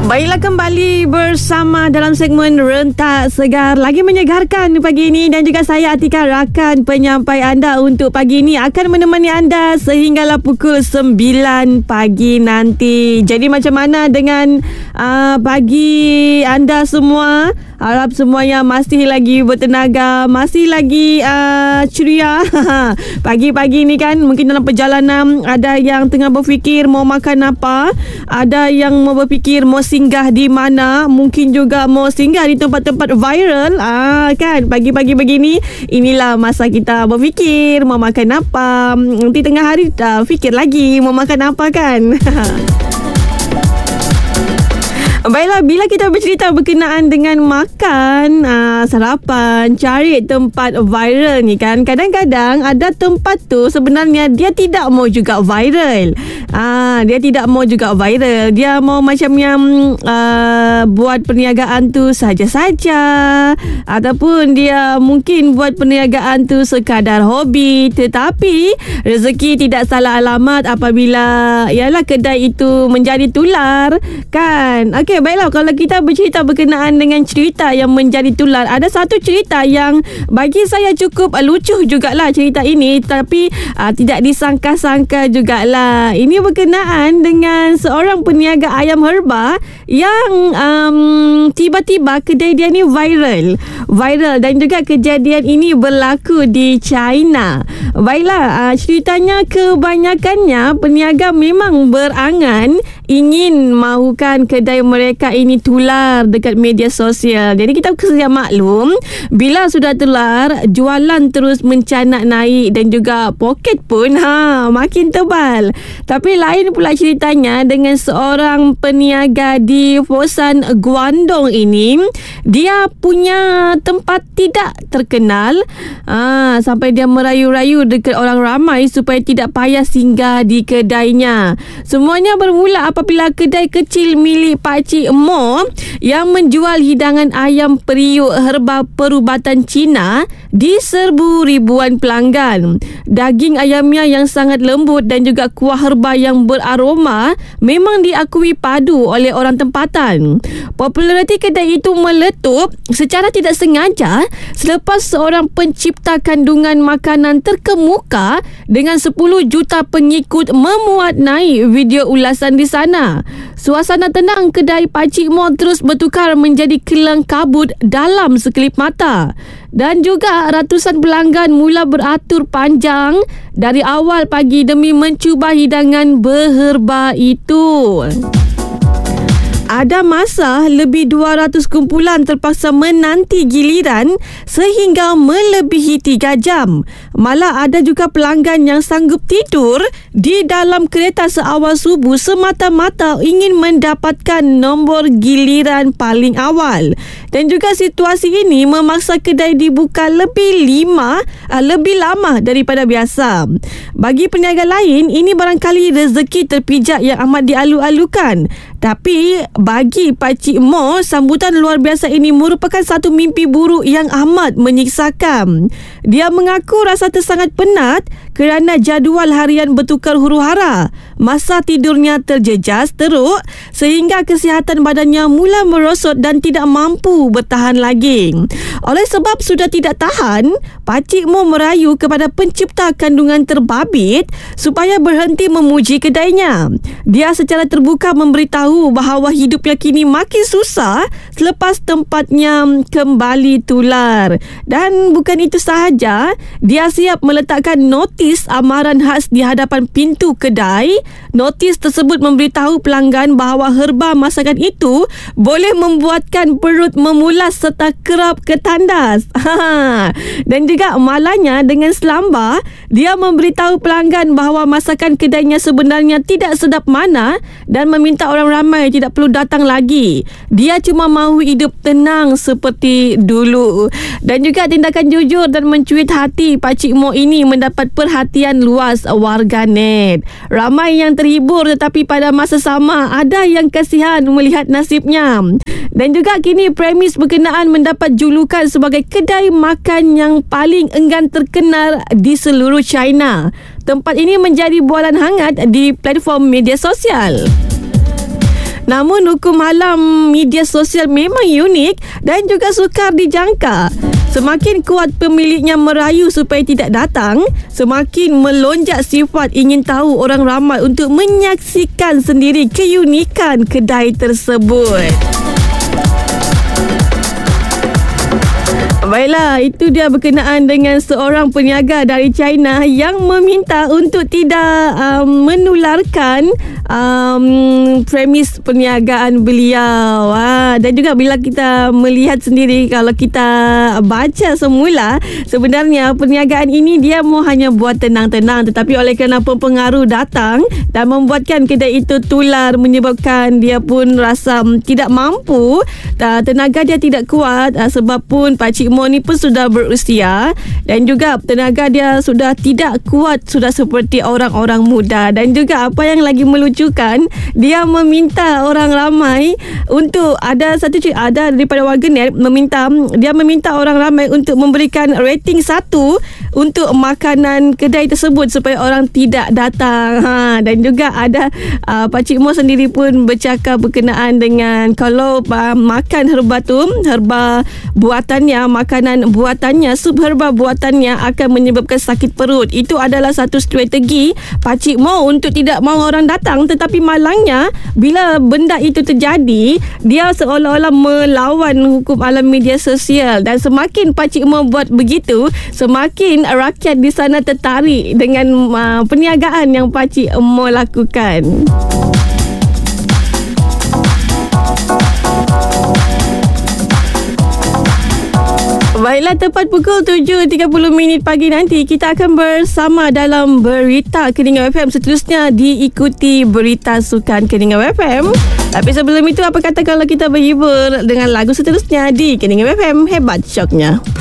Baiklah, kembali bersama dalam segmen Rentak Segar. Lagi menyegarkan pagi ini, dan juga saya Atika, rakan penyampai anda untuk pagi ini, akan menemani anda sehinggalah pukul 9 pagi nanti. Jadi macam mana dengan pagi anda semua? Harap semuanya masih lagi bertenaga, masih lagi ceria. Pagi-pagi ni kan, mungkin dalam perjalanan ada yang tengah berfikir mau makan apa, ada yang mau berfikir mau singgah di mana, mungkin juga mau singgah di tempat-tempat viral. Kan, pagi-pagi begini, inilah masa kita berfikir mau makan apa. Nanti tengah hari fikir lagi mau makan apa kan. Baiklah, bila kita bercerita berkenaan dengan makan, sarapan, cari tempat viral ni kan, kadang-kadang ada tempat tu sebenarnya dia tidak mau juga viral. Dia tidak mau juga viral. Dia mau macam yang buat perniagaan tu saja-saja, ataupun dia mungkin buat perniagaan tu sekadar hobi. Tetapi rezeki tidak salah alamat apabila ialah kedai itu menjadi tular kan. Okey, baiklah, kalau kita bercerita berkenaan dengan cerita yang menjadi tular, ada satu cerita yang bagi saya cukup lucu jugalah cerita ini, tapi tidak disangka-sangka jugalah. Ini berkenaan dengan seorang peniaga ayam herba yang tiba-tiba kedai dia ni viral, dan juga kejadian ini berlaku di China. Baiklah, ceritanya kebanyakannya peniaga memang berangan ingin mahukan kedai mereka ini tular dekat media sosial. Jadi kita sedia maklum, bila sudah tular, jualan terus mencanak naik dan juga poket pun makin tebal. Tapi lain pula ceritanya dengan seorang peniaga di Foshan, Guangdong ini. Dia punya tempat tidak terkenal, sampai dia merayu-rayu dekat orang ramai supaya tidak payah singgah di kedainya. Semuanya bermula apabila kedai kecil milik Pakcik Mo yang menjual hidangan ayam periuk herba perubatan Cina diserbu ribuan pelanggan. Daging ayamnya yang sangat lembut dan juga kuah herba yang beraroma memang diakui padu oleh orang tempatan. Populariti kedai itu meletup secara tidak sengaja selepas seorang pencipta kandungan makanan terkemuka dengan 10 juta pengikut memuat naik video ulasan di sana. Suasana tenang kedai Pakcik Mo terus bertukar menjadi kelang kabut dalam sekelip mata. Dan juga ratusan pelanggan mula beratur panjang dari awal pagi demi mencuba hidangan berherba itu. Ada masa lebih 200 kumpulan terpaksa menanti giliran sehingga melebihi 3 jam. Malah ada juga pelanggan yang sanggup tidur di dalam kereta seawal subuh semata-mata ingin mendapatkan nombor giliran paling awal. Dan juga situasi ini memaksa kedai dibuka lebih lama daripada biasa. Bagi peniaga lain, ini barangkali rezeki terpijak yang amat dialu-alukan. Tapi bagi Pakcik Mo, sambutan luar biasa ini merupakan satu mimpi buruk yang amat menyiksakan. Dia mengaku rasa tersangat penat kerana jadual harian bertukar huru-hara. Masa tidurnya terjejas teruk sehingga kesihatan badannya mula merosot dan tidak mampu bertahan lagi. Oleh sebab sudah tidak tahan, Pakcik Mo merayu kepada pencipta kandungan terbabit supaya berhenti memuji kedainya. Dia secara terbuka memberitahu bahawa hidupnya kini makin susah selepas tempatnya kembali tular. Dan bukan itu sahaja, dia siap meletakkan notis amaran khas di hadapan pintu kedai. Notis tersebut memberitahu pelanggan bahawa herba masakan itu boleh membuatkan perut memulas serta kerap ketandas. Dan juga malangnya dengan selamba, dia memberitahu pelanggan bahawa masakan kedainya sebenarnya tidak sedap mana dan meminta orang ramai tidak perlu datang lagi. Dia cuma mahu hidup tenang seperti dulu. Dan juga tindakan jujur dan mencuit hati Pakcik Mo ini mendapat perhatian luas warganet. Ramai yang terhibur, tetapi pada masa sama ada yang kasihan melihat nasibnya. Dan juga kini premis berkenaan mendapat julukan sebagai kedai makan yang paling enggan terkenal di seluruh China. Tempat ini menjadi bualan hangat di platform media sosial. Namun hukum halam media sosial memang unik dan juga sukar dijangka. Semakin kuat pemiliknya merayu supaya tidak datang, semakin melonjak sifat ingin tahu orang ramai untuk menyaksikan sendiri keunikan kedai tersebut. Baiklah, itu dia berkenaan dengan seorang peniaga dari China yang meminta untuk tidak menularkan premis perniagaan beliau. Dan juga bila kita melihat sendiri, kalau kita baca semula, sebenarnya perniagaan ini dia mau hanya buat tenang-tenang, tetapi oleh kerana pengaruh datang dan membuatkan kedai itu tular, menyebabkan dia pun rasa tidak mampu, tenaga dia tidak kuat, sebab pun Pakcik Mo ni pun sudah berusia dan juga tenaga dia sudah tidak kuat, sudah seperti orang-orang muda. Dan juga apa yang lagi melucukan, dia meminta orang ramai untuk ada daripada warganet dia meminta orang ramai untuk memberikan rating 1 untuk makanan kedai tersebut supaya orang tidak datang. Dan juga ada Pakcik Mo sendiri pun bercakap berkenaan dengan kalau makan herba buatannya, makanan buatannya, sup herba buatannya akan menyebabkan sakit perut. Itu adalah satu strategi Pakcik Mo untuk tidak mahu orang datang. Tetapi malangnya, bila benda itu terjadi, dia seolah-olah melawan hukum alam media sosial. Dan semakin Pakcik Mo buat begitu, semakin rakyat di sana tertarik dengan perniagaan yang Pakcik Mo lakukan. Baiklah, tepat pukul 7.30 pagi nanti kita akan bersama dalam Berita Keningau FM. Seterusnya diikuti Berita Sukan Keningau FM. Tapi sebelum itu, apa kata kalau kita berhibur dengan lagu seterusnya di Keningau FM Hebat Syoknya.